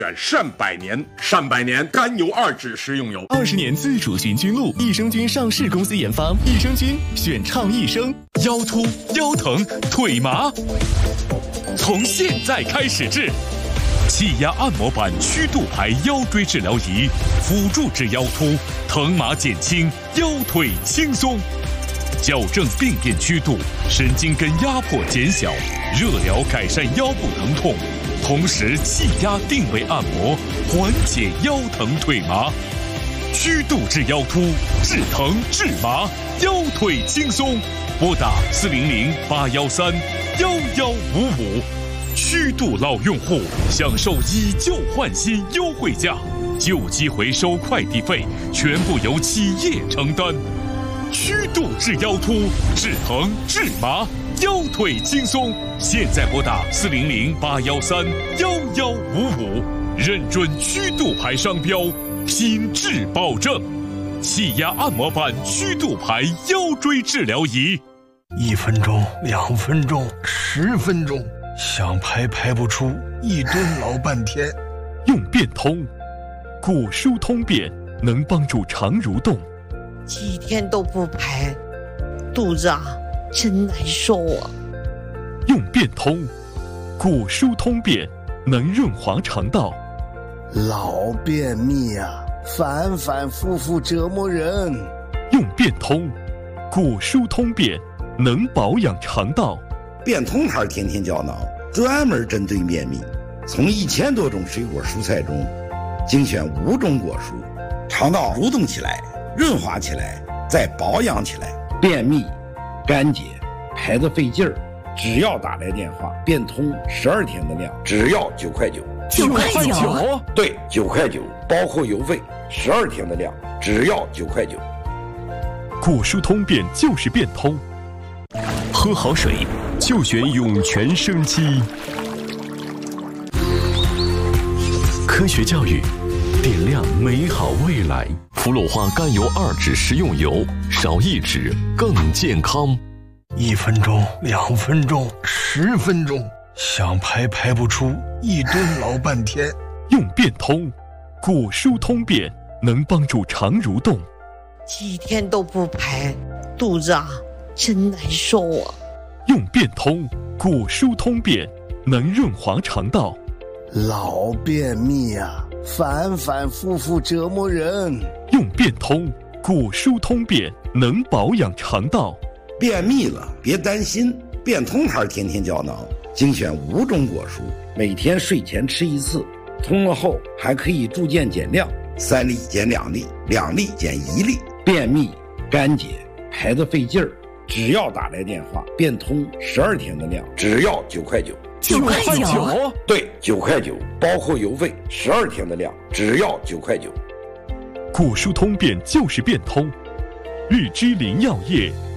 选善百年甘油2酯食用油 ，20年自主寻菌露，益生菌上市公司研发，益生菌选畅益生。腰突、腰疼、腿麻，从现在开始治。气压按摩板曲度牌腰椎治疗仪，辅助治腰突、疼麻减轻，腰腿轻松。矫正病变曲度，神经根压迫减小，热疗改善腰部疼痛，同时气压定位按摩，缓解腰疼腿麻。曲度治腰突，治疼治麻，腰腿轻松。拨打400-813-1155。曲度老用户享受以旧换新优惠价，旧机回收快递费全部由企业承担。曲度治腰突，治疼治麻，腰腿轻松。现在拨打400-813-1155，认准曲度牌商标，品质保证。气压按摩板曲度牌腰椎治疗仪 ，1分钟、2分钟、10分钟，想排不出，一蹲老半天。 用便通，骨疏通便，能帮助肠蠕动。 几天都不排，肚子真难受啊。 用便通，骨疏通便，能润滑肠道。 老便秘反复复折磨人。 用便通，骨疏通便，能保养肠道。 便通牌天天胶囊专门针对便秘，从1000多种水果蔬菜中精选5种果蔬，肠道蠕动起来，润滑起来，再保养起来。便秘、干结、排得费劲儿，只要打来电话，便通12天的量，只要9块9。 9块9？ 对，9块9，包括邮费，12天的量，只要9块9。 骨疏通便就是便通，喝好水就选涌泉生机。科学教育，点亮美好未来。氟鲁化甘油2酯食用油，少1酯更健康。 1分钟、2分钟、10分钟，想排不出，一蹲老半天。 用便通，骨疏通便，能帮助肠蠕动。 几天都不排，肚子真难受啊。 用便通，骨疏通便，能润滑肠道。 老便秘反复复折磨人。 用便通，骨疏通便，能保养肠道。 便秘了别担心，便通牌天天胶囊精选5种果蔬，每天睡前吃1次，通了后还可以逐渐减量，3粒减2粒，2粒减1粒。便秘、干结、排得费劲儿，只要打来电话，便通12天的量，只要9块9。 9块9？ 对，9块9，包括邮费，12天的量，只要9块9。 骨疏通便就是便通，日之林药业